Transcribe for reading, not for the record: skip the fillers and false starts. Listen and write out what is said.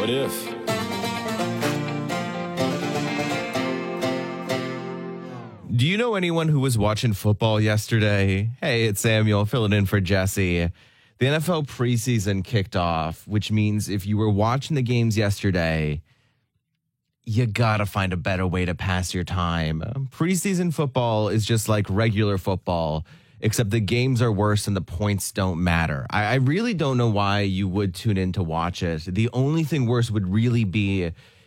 What if? Do you know anyone who was watching football yesterday? Hey, it's Samuel filling in for Jesse. The NFL preseason kicked off, which means if you were watching the games yesterday, you gotta find a better way to pass your time. Preseason football is just like regular football, except the games are worse and the points don't matter. I really don't know why you would tune in to watch it. The only thing worse would really be